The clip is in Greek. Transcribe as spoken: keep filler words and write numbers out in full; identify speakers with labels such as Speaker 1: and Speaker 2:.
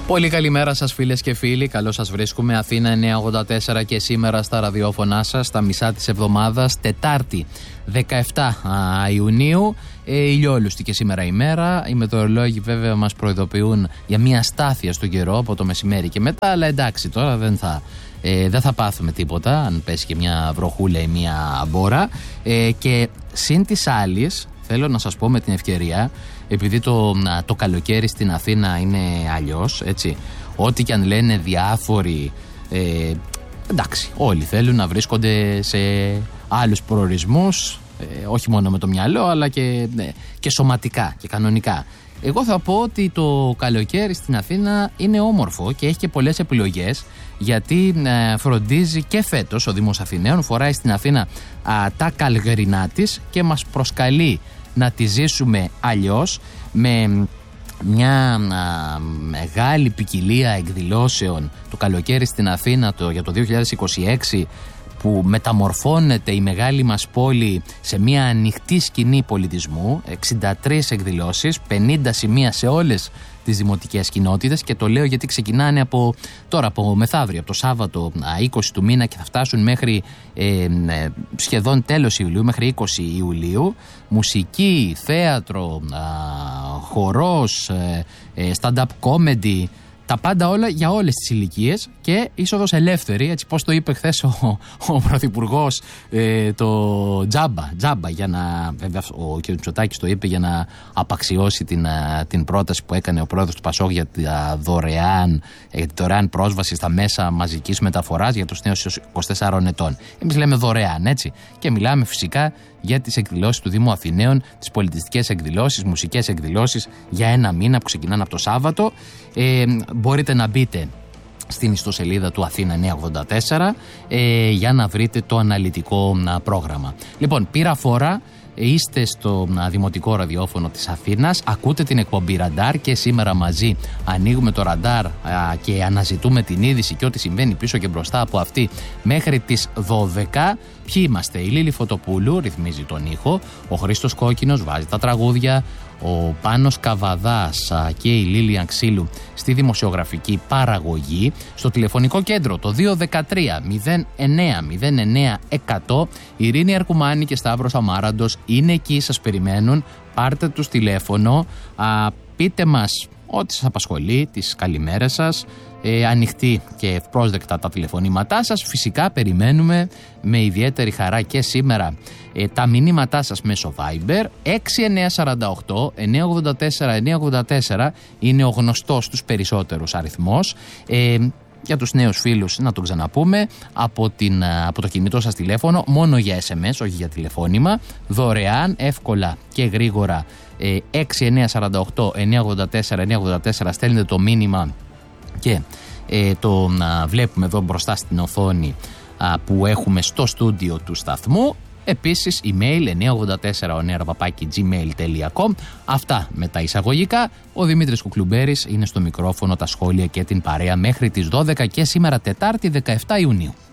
Speaker 1: Πολύ καλημέρα σας φίλες και φίλοι, καλώς σας βρίσκουμε. Αθήνα εννιακόσια ογδόντα τέσσερα και σήμερα στα ραδιόφωνά σας, στα μισά της εβδομάδας, Τετάρτη δεκαεπτά Ιουνίου. Ε, ηλιόλουστη και σήμερα ημέρα. Οι μετεωρολόγοι βέβαια μας προειδοποιούν για μια αστάθεια στον καιρό από το μεσημέρι και μετά, αλλά εντάξει τώρα δεν θα, ε, δεν θα πάθουμε τίποτα αν πέσει και μια βροχούλα ή μια μπόρα. Ε, και συν της άλλης, θέλω να σας πω με την ευκαιρία, επειδή το, το καλοκαίρι στην Αθήνα είναι αλλιώς, έτσι, ό,τι και αν λένε διάφοροι, ε, εντάξει, όλοι θέλουν να βρίσκονται σε άλλους προορισμούς, ε, όχι μόνο με το μυαλό, αλλά και, ε, και σωματικά και κανονικά. Εγώ θα πω ότι το καλοκαίρι στην Αθήνα είναι όμορφο και έχει και πολλές επιλογές, γιατί ε, φροντίζει και φέτος ο Δήμος Αθηναίων, φοράει στην Αθήνα α, τα καλοκαιρινά της και μας προσκαλεί να τη ζήσουμε αλλιώς, με μια α, μεγάλη ποικιλία εκδηλώσεων το καλοκαίρι στην Αθήνα το, για το δύο χιλιάδες είκοσι έξι, που μεταμορφώνεται η μεγάλη μας πόλη σε μια ανοιχτή σκηνή πολιτισμού, εξήντα τρεις εκδηλώσεις, πενήντα σημεία σε όλες τις δημοτικές κοινότητες, και το λέω γιατί ξεκινάνε από τώρα, από μεθαύριο, από το Σάββατο είκοσι του μήνα και θα φτάσουν μέχρι ε, σχεδόν τέλος Ιουλίου, μέχρι είκοσι Ιουλίου. Μουσική, θέατρο, α, χορός, ε, ε, stand-up comedy, τα πάντα όλα για όλες τις ηλικίες, και είσοδος ελεύθερη, έτσι πώς το είπε χθες ο, ο Πρωθυπουργός, ε, το τζάμπα, τζάμπα για να, βέβαια ο κ. Μητσοτάκης το είπε για να απαξιώσει την, την πρόταση που έκανε ο πρόεδρος του Πασόκ για τη δωρεάν, για τη δωρεάν πρόσβαση στα μέσα μαζικής μεταφοράς για τους νέους είκοσι τεσσάρων ετών. Εμείς λέμε δωρεάν, έτσι, και μιλάμε φυσικά για τις εκδηλώσεις του Δήμου Αθηναίων, τις πολιτιστικές εκδηλώσεις, μουσικές εκδηλώσεις για ένα μήνα που ξεκινάνε από το Σάββατο. Ε, μπορείτε να μπείτε στην ιστοσελίδα του Αθήνα εννιακόσια ογδόντα τέσσερα ε, για να βρείτε το αναλυτικό α, πρόγραμμα. Λοιπόν, πήρα φορά, είστε στο α, Δημοτικό Ραδιόφωνο της Αθήνας, ακούτε την εκπομπή Ραντάρ και σήμερα μαζί ανοίγουμε το Ραντάρ α, και αναζητούμε την είδηση και ό,τι συμβαίνει πίσω και μπροστά από αυτή μέχρι τις δώδεκα. Ποιοι είμαστε? Η Λίλη Φωτοπούλου ρυθμίζει τον ήχο, ο Χρήστος Κόκκινος βάζει τα τραγούδια, ο Πάνος Καβαδάς και η Λίλια Ξύλου στη δημοσιογραφική παραγωγή. Στο τηλεφωνικό κέντρο το δύο ένα τρία μηδέν εννέα μηδέν εννέα εκατό, η Ειρήνη Αρκουμάνη και Σταύρος Αμάραντος είναι εκεί, σας περιμένουν. Πάρτε τους τηλέφωνο, α, πείτε μας ό,τι σας απασχολεί, τις καλημέρες σας, ε, ανοιχτή και ευπρόσδεκτα τα τηλεφωνήματά σας. Φυσικά περιμένουμε με ιδιαίτερη χαρά και σήμερα ε, τα μηνύματά σας μέσω Viber. έξι εννέα τέσσερα οκτώ εννέα ογδόντα τέσσερα εννέα ογδόντα τέσσερα είναι ο γνωστός στους περισσότερους αριθμός. Ε, για τους νέους φίλους να τον ξαναπούμε, από, την, από το κινητό σας τηλέφωνο, μόνο για ες εμ ες, όχι για τηλεφώνημα, δωρεάν, εύκολα και γρήγορα. ε, έξι εννέα τέσσερα οκτώ εννέα ογδόντα τέσσερα εννέα ογδόντα τέσσερα στέλνετε το μήνυμα και ε, το α, βλέπουμε εδώ μπροστά στην οθόνη α, που έχουμε στο στούντιο του σταθμού. Επίσης email εννιακόσια ογδόντα τέσσερα ονέρα παπάκι τζι μέιλ τελεία κομ. Αυτά με τα εισαγωγικά. Ο Δημήτρης Κουκλουμπέρης είναι στο μικρόφωνο, τα σχόλια και την παρέα μέχρι τις δώδεκα και σήμερα Τετάρτη δεκαεπτά Ιουνίου.